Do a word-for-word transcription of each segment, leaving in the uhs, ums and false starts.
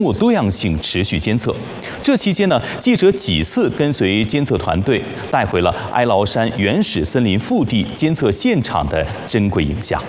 物多样性持续监测。这期间呢，记者几次跟随监测团队带回了哀牢山原始森林腹地监测现场的珍贵影像。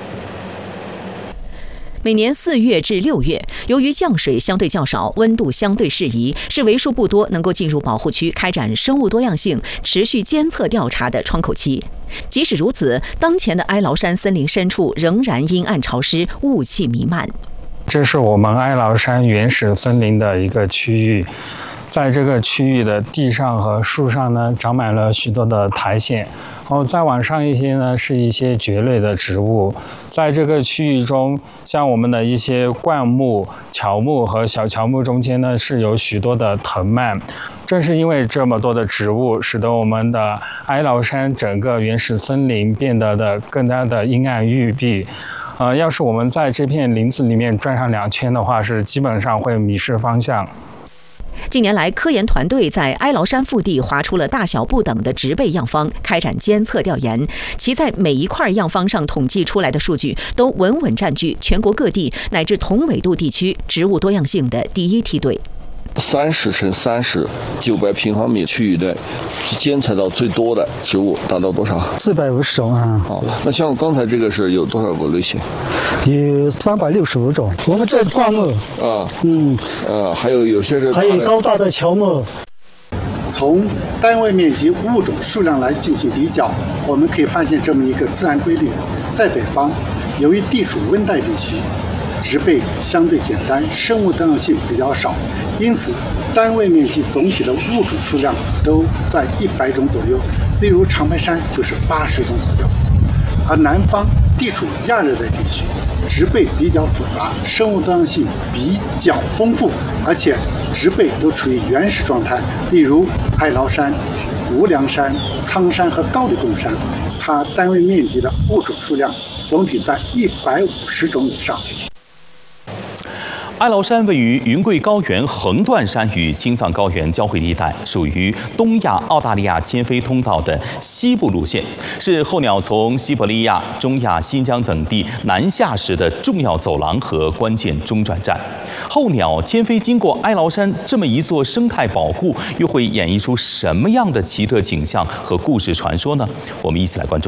每年四月至六月，由于降水相对较少，温度相对适宜，是为数不多能够进入保护区开展生物多样性持续监测调查的窗口期。即使如此，当前的哀牢山森林深处仍然阴暗潮湿，雾气弥漫。 这是我们哀牢山原始森林的一个区域，在这个区域的地上和树上呢，长满了许多的苔藓。然后再往上一些呢，是一些蕨类的植物。在这个区域中，像我们的一些灌木、乔木和小乔木中间呢，是有许多的藤蔓。正是因为这么多的植物，使得我们的哀牢山整个原始森林变得的更加的阴暗郁闭。呃，要是我们在这片林子里面转上两圈的话，是基本上会迷失方向。 近年来，科研团队在哀牢山腹地划出了大小不等的植被样方，开展监测调研。其在每一块样方上统计出来的数据，都稳稳占据全国各地乃至同纬度地区植物多样性的第一梯队。 三十乘三十，九百平方米区域内监测到最多的植物达到多少？ 四百五十种啊。 好，那像刚才这个是有多少个类型？ 有三百六十五种。我们这灌木啊， 嗯， 呃，还有有些是还有高大的乔木。 从单位面积物种数量来进行比较，我们可以发现这么一个自然规律：在北方，由于地处温带地区，植被相对简单，生物多样性比较少，因此单位面积总体的物种数量都在一百种左右。例如长白山就是八十种左右。而南方地处亚热带地区，植被比较复杂，生物多样性比较丰富，而且植被都处于原始状态。例如哀牢山、无量山、苍山和高黎贡山，它单位面积的物种数量总体在一百五十种以上。 哀牢山位于云贵高原横断山与青藏高原交汇地带，属于东亚澳大利亚迁飞通道的西部路线，是候鸟从西伯利亚、中亚、新疆等地南下时的重要走廊和关键中转站。候鸟迁飞经过哀牢山这么一座生态保护，又会演绎出什么样的奇特景象和故事传说呢？我们一起来关注。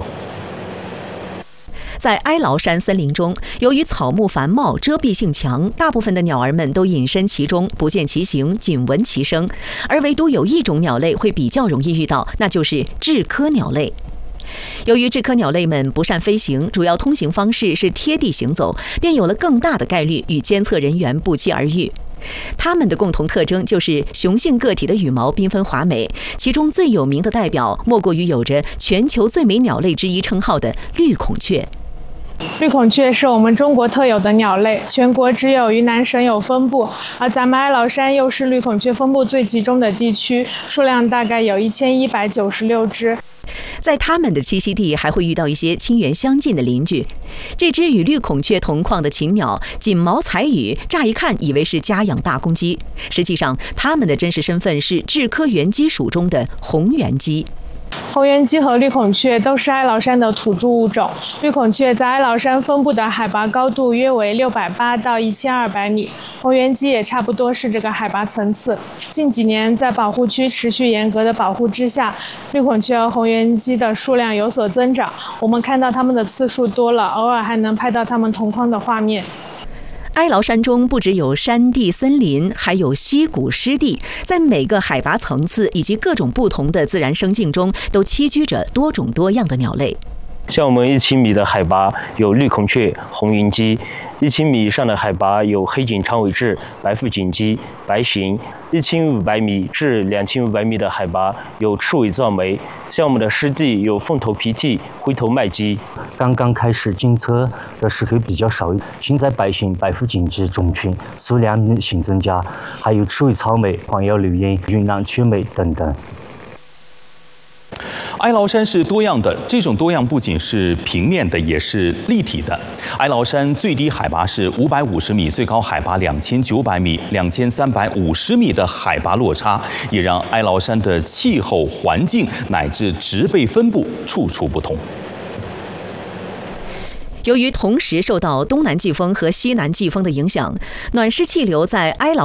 在哀牢山森林中，由于草木繁茂，遮蔽性强，大部分的鸟儿们都隐身其中，不见其形，仅闻其声。而唯独有一种鸟类会比较容易遇到，那就是雉科鸟类。由于雉科鸟类们不善飞行，主要通行方式是贴地行走，便有了更大的概率与监测人员不期而遇。它们的共同特征就是雄性个体的羽毛缤纷华美，其中最有名的代表莫过于有着全球最美鸟类之一称号的绿孔雀。 绿孔雀是我们中国特有的鸟类，全国只有云南省有分布，而咱们哀牢山又是绿孔雀分布最集中的地区，数量大概有一千一百九十六只。 在它们的栖息地还会遇到一些亲缘相近的邻居。这只与绿孔雀同框的禽鸟锦毛彩羽，乍一看以为是家养大公鸡，实际上它们的真实身份是雉科原鸡属中的红原鸡。 红原鸡和绿孔雀都是哀牢山的土著物种。绿孔雀在哀牢山分布的海拔高度约为六百八到一千二百米，红原鸡也差不多是这个海拔层次。近几年在保护区持续严格的保护之下，绿孔雀和红原鸡的数量有所增长，我们看到它们的次数多了，偶尔还能拍到它们同框的画面。 哀牢山中不只有山地森林，还有溪谷湿地，在每个海拔层次以及各种不同的自然生境中，都栖居着多种多样的鸟类。 像我们一千米的海拔有绿孔雀、红云鸡；一千米以上的海拔有黑颈长尾雉、白腹锦鸡、白鸻；一千五百米至两千五百米的海拔有赤尾噪鹂。像我们的湿地有凤头鼻涕、灰头麦鸡。 刚刚开始监测的时候比较少，现在白鸻、白腹锦鸡种群数量明显增加，还有赤尾草莓、黄腰柳莺、云南雀梅等等。 哀牢山是多样的，这种多样不仅是平面的，也是立体的。哀牢山最低海拔是五百五十米，最高海拔两千九百米，两千三百五十米的海拔落差，也让哀牢山的气候环境乃至植被分布处处不同。 由于同时受到东南季风和西南季风的影响，暖湿气流在哀牢